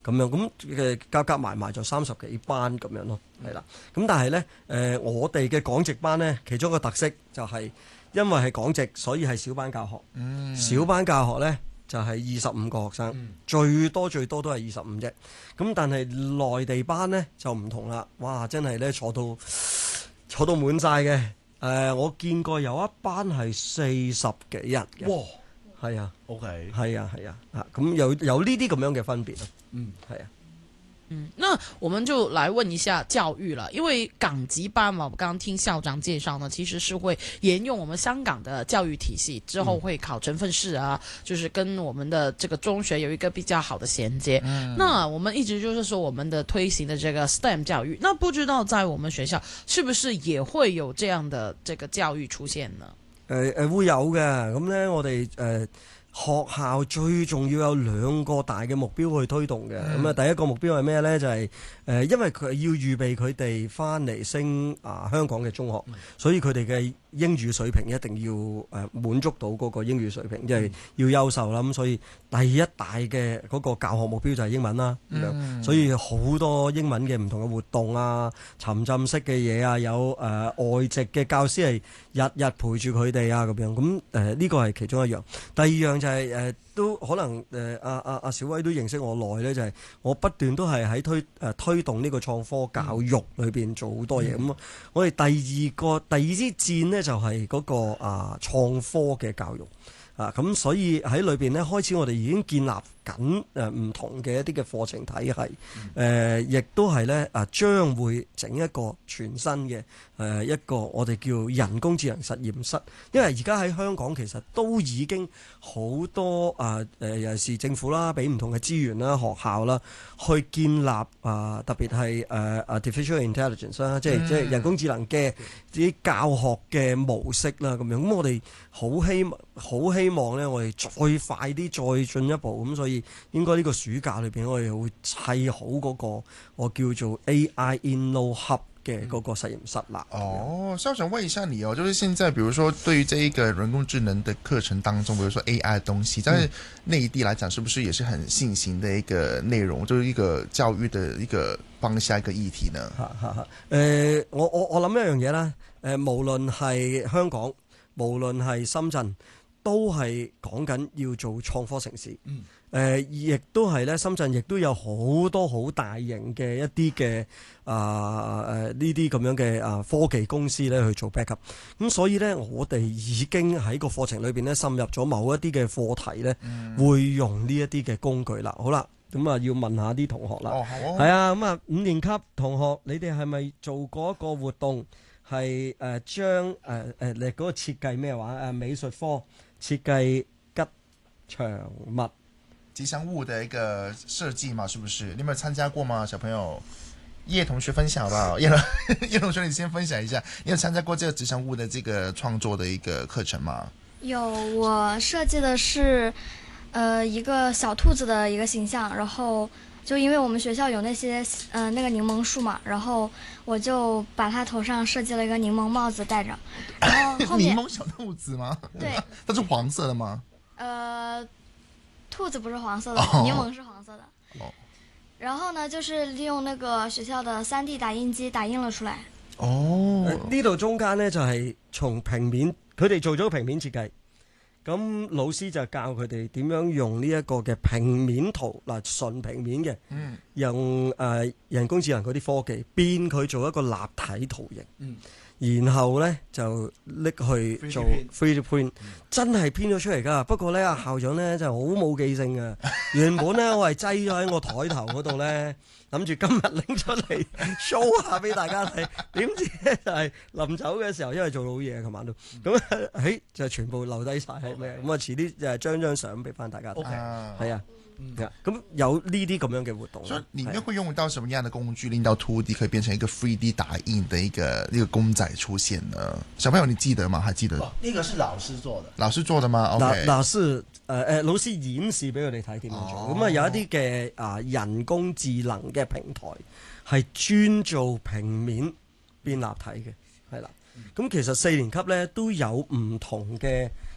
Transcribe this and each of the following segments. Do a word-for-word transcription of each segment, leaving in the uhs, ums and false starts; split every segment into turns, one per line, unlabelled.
咁樣咁嘅夾夾埋埋就三十幾班咁樣咯，係啦。咁但係呢，誒、呃、我哋嘅港籍班呢，其中一個特色就係因為係港籍，所以係小班教學。嗯、小班教學呢，就係二十五個學生，嗯、最多最多都係二十五啫。咁但係內地班呢，就唔同啦，哇！真係呢，坐到坐到滿晒嘅。誒、呃，我見過有一班係四十幾人嘅。哇！係啊
，OK，
係啊，係啊，啊咁有有呢啲咁樣嘅分別咯。嗯，係啊。
嗯，那我們就來問一下教育了，因為港籍班嘛，我剛剛聽校長介紹呢，其實是會沿用我們香港的教育體系，之後會考成分試啊，嗯、就是跟我們的這個中學有一個比較好的銜接。嗯，那我們一直就是說我們的推行的這個 S T E M 教育，那不知道在我們學校是不是也會有這樣的這個教育出現呢？
誒誒、呃、會有嘅，咁咧我哋誒。呃學校最重要有兩個大嘅目標去推動嘅，咁啊、嗯、第一個目標係咩呢？就係、是、誒、呃，因為佢要預備佢哋翻嚟升啊香港嘅中學，嗯、所以佢哋嘅英語水平一定要誒、呃、滿足到嗰個英語水平，即係、嗯、要優秀啦。咁所以第一大嘅嗰個教學目標就係英文啦。咁樣、嗯，所以好多英文嘅唔同嘅活動啊，沉浸式嘅嘢啊，有誒、呃、外籍嘅教師係日日陪住佢哋啊，咁樣。咁誒呢個係其中一樣。第二樣就係、是、誒、呃、都可能誒阿阿阿小威都認識我耐咧，就係、是、我不斷都係喺推誒、呃、推動呢個創科教育裏邊做好多嘢。咁、嗯、我哋第二個第二支箭呢，就係、是、嗰、那個啊創科嘅教育啊，咁所以喺裏邊呢，開始我哋已經建立緊誒唔同嘅一啲嘅課程體系，誒、呃、亦都係咧啊將會整一個全新嘅誒、呃、一個我哋叫人工智能實驗室，因為而家喺香港其實都已經好多啊誒、呃、尤其是政府啦，俾唔同嘅資源啦、學校啦，去建立啊、呃、特別係誒、呃、artificial intelligence 啦，即係即係人工智能嘅啲教學嘅模式啦，咁樣咁我哋好希好希望咧，我哋再快啲再進一步咁，所以應該呢個暑假裏邊，我哋會砌好嗰個我叫做 A I Inno Hub 嘅嗰個實驗室啦。
哦，校長問一下你哦，就是現在，比如說對於這一個人工智能的課程當中，比如說 A I 的東西，在內地來講，是不是也是很盛行的一個內容，就是一個教育的一個方向一個議題呢？
嚇嚇嚇！誒，我我我諗一樣嘢啦，誒，無論係香港，無論係深圳，都係講緊要做創科城市。嗯。誒、呃，亦都係咧，深圳亦都有好多好大型嘅一啲嘅啊誒呢啲咁樣嘅啊科技公司咧去做 backup。咁所以咧，我哋已經喺個課程裏邊咧滲入咗某一啲嘅課題咧，嗯、會用呢一啲嘅工具啦。好啦，咁啊要問下啲同學啦。哦，好。係啊，咁啊五年級同學，你哋係咪做過一個活動，係誒將誒誒你嗰個設計咩話誒美術科設計吉祥物？
吉祥物的一個設計嘛，是不是？你有沒有參加過嗎，小朋友？葉同學分享吧，葉葉同學你先分享一下，你有參加過這個吉祥物的這個創作的一個課程嗎？
有，我設計的是，呃，一個小兔子的一個形象，然後就因為我們學校有那些，呃，那個檸檬樹嘛，然後我就把它頭上設計了一個檸檬帽子戴着，然後後面
檸檬小兔子嗎？
對，
它是黃色的嗎？
呃。兔子不是黃色的，檸檬是黃色的。哦。然後呢，就是利用那個學校的三 D 打印機打印了出來。
哦。
呢度中間呢，就係從平面，佢哋做咗平面設計，咁老師就教佢哋點樣用呢一個嘅平面圖嗱，純平面嘅，嗯、用誒、呃、人工智能嗰啲科技變佢做一個立體圖形。嗯。然後咧就拎去做 three D print，真係編咗出嚟噶。不過咧，阿校長咧就好冇記性啊。原本咧我係擠咗喺我台頭嗰度咧，諗住今日拎出嚟 show 下俾大家睇。點知咧就係臨走嘅時候，因為做老嘢，琴晚都咁誒，就全部留低晒喺咩？咁啊，遲啲就將張相俾翻大家睇。係啊。咁、嗯、有呢啲咁樣嘅活動，
所以裡面會用到什麼樣的工具，令到 two D 可以變成一個 three D 打印的一個一個公仔出現呢？小朋友你記得嗎？還記得？
呢、這個是老師做的，
老師做的嗎？
嗱嗱是誒誒，老師演示俾佢哋睇點樣做。咁啊、哦、有一啲嘅啊人工智能嘅平台係專做平面變立體嘅，係啦。咁、嗯、其實四年級咧都有唔同嘅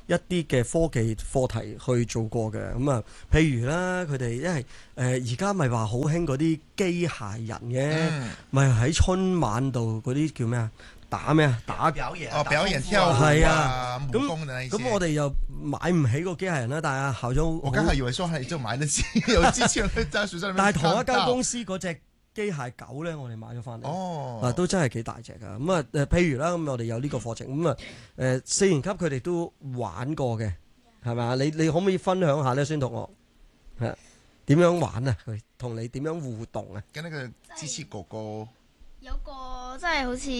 一啲嘅科技課題去做過嘅。咁啊，譬如啦，佢哋因為誒而家咪話好興嗰啲機械人嘅，咪喺、嗯、春晚度嗰啲叫咩啊？打咩啊？打
表演
哦，表演跳舞
係
啊，
咁
武功的那些。
咁我哋又買唔起個機械人啦，但係啊校長，
我剛才以為說係就買得起，有機器人在學校裏面。
但係同一間公司嗰隻機械狗咧，我哋買咗翻嚟，
哦，
嗱都真係幾大隻噶。咁啊誒，譬如啦，咁我哋有呢個課程，咁啊誒四年級佢哋都玩過嘅，係咪啊？你你可唔可以分享下咧，孫同學係點樣玩啊？佢同你點樣互動啊？
跟那個機器狗狗。
有個即係好似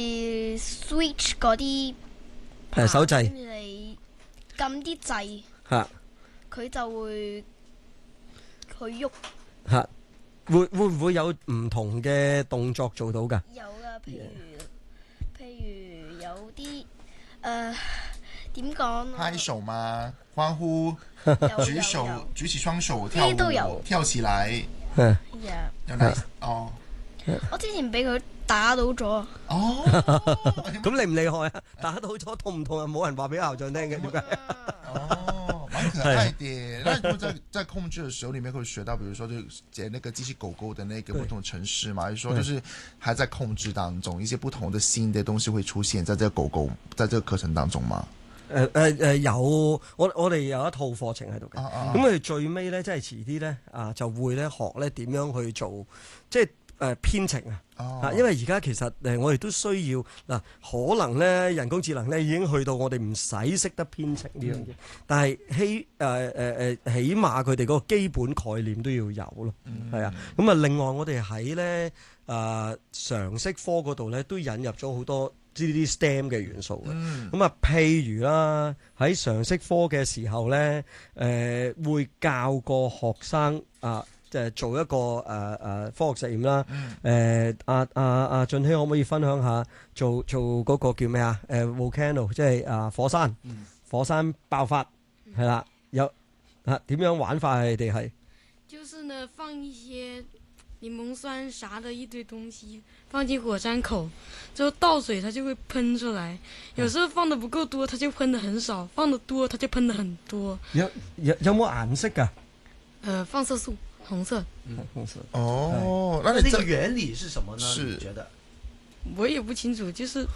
Switch 嗰啲
誒手掣，
跟住你撳啲掣，
嚇
佢就會去喐。
嚇，會會唔會有唔同嘅動作做到㗎？
有噶，譬如譬如有啲誒點講呢？
拍手嘛，歡呼，
有
舉手
有有
舉起雙手跳
呢啲都有
舞，跳起來。
係
有
有哪哦
我之前俾佢打到咗，
哦，
咁厲唔厲害啊？打到咗痛唔痛啊？冇人話俾校長聽嘅，點解？
哦，蠻可愛的。那如果在在控制的時候，裡面會學到，比如說就解那個機器狗狗的那個不同程式嘛，還是說就是還在控制當中，一些不同的新的東西會出現在這個狗狗在這個課程當中嗎？
誒誒誒有，我我哋有一套課程喺度嘅，
啊
咁佢哋最尾咧，即係遲啲咧啊，就會咧學咧點樣去做，即係誒編程啊。
哦
啊，因為而家其實誒我哋都需要嗱，可能咧人工智能咧已經去到我哋唔使識得編程呢樣嘢，但係希誒誒誒，起碼佢哋嗰個基本概念都要有咯，係啊。咁啊，另外我哋喺咧誒常識科嗰度咧都引入咗好多呢啲 STEM 嘅元素嘅。咁啊、嗯，譬如啦，喺常識科嘅時候咧，誒、呃、會教個學生啊。誒做一個誒誒、呃、科學實驗啦，誒阿阿阿俊熙可唔可以分享下做做嗰個叫咩啊？誒、呃、volcano 即係啊火山，嗯、火山爆發係啦，有啊點樣玩法係哋係？
就是呢，放一些檸檬酸啥的一堆東西放進火山口，之後倒水它就會噴出來。有時候放得不夠多，它就噴得很少；放得多，它就噴得很多。
有有有冇顏色㗎？
呃，放色素。紅色，
嗯，紅色。
哦，
那
那你這
那個原理是什麼呢？
是
你覺得？
我也不清楚，就是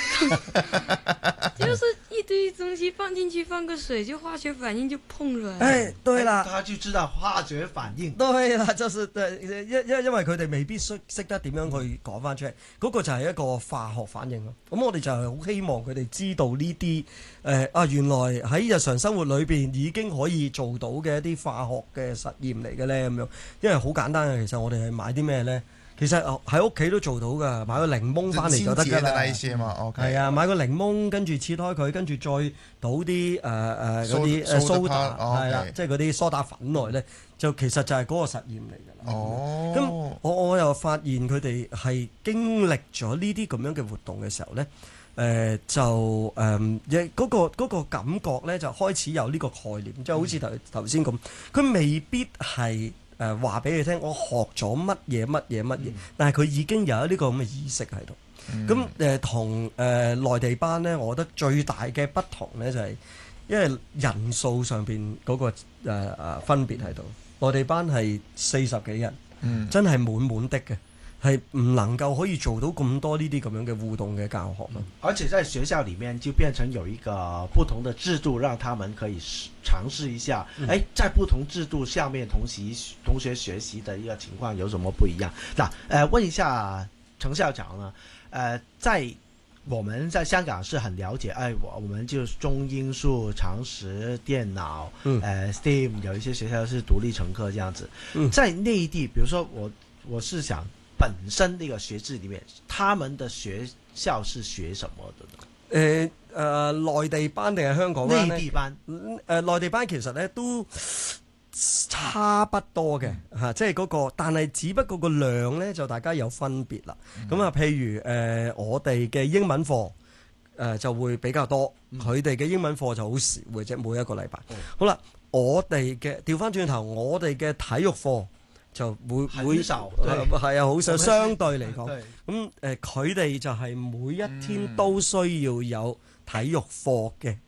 就是一堆東西放進去，放個水，就化學反應就碰出來。
誒，對啦，
他就知道化學反應。
對啦，就是誒，因因因為佢哋未必識識得點樣去講翻出嚟，嗰個就係一個化學反應咯。咁我哋就係好希望佢哋知道呢啲誒啊，原來喺日常生活裏邊已經可以做到嘅一啲化學嘅實驗嚟嘅咧，咁樣。因為好簡單嘅，其實我哋係買啲咩咧？其實喺屋企都做到噶，買個檸檬翻嚟就得㗎啦。係啊，買個檸檬，跟住切開佢，跟住再倒啲誒誒嗰啲誒蘇打，係啦，即係嗰啲蘇打粉落咧，就其實就係嗰個實驗嚟㗎啦。
哦，
咁我我又發現佢哋係經歷咗呢啲咁樣嘅活動嘅時候咧，誒、呃、就誒亦嗰個嗰個感覺咧就開始有呢個概念，即係好似頭頭先咁，佢未必係。誒話俾你聽，我學咗乜嘢乜嘢乜嘢，但係佢已經有呢個咁嘅意識喺度。咁誒同誒內地班咧，我覺得最大嘅不同咧就係、是，因為人數上邊嗰、那個誒誒、呃、分別喺度。內地班係四十幾人，嗯、真係滿滿的嘅。係唔能夠可以做到咁多呢啲咁樣嘅互動嘅教學咯。
而且在學校裡面就變成有一個不同的制度，讓他們可以嘗試一下。誒、嗯，在不同制度下面同學同學學習的一個情況有什麼不一樣？嗱，誒，問一下陳校長呢？誒、呃，在我們在香港是很了解，誒、哎，我我們就中英數、常識、電腦，嗯，誒、呃、，STEAM 有一些學校是獨立成課這樣子。嗯，在內地，比如說我我是想。本身呢個學制裏面，他們的學校是學什麼的呢？
誒誒、呃，內地班定係香港班咧？
內地班，
誒、呃，內地班其實咧都差不多嘅嚇，即係嗰個，但係只不過個量咧就大家有分別啦。咁啊、嗯，譬如誒、呃，我哋嘅英文課誒、呃、就會比較多，佢哋嘅英文課就好少嘅啫，每一個禮拜。嗯、好啦，我哋嘅調翻轉頭，我哋嘅體育課。就會會係啊，好少相對嚟講，咁誒佢哋就係每一天都需要有體育課嘅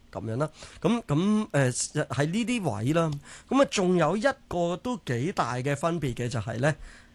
咁樣啦。咁咁誒喺呢啲位啦，咁啊仲有一個都幾大嘅分別嘅就係咧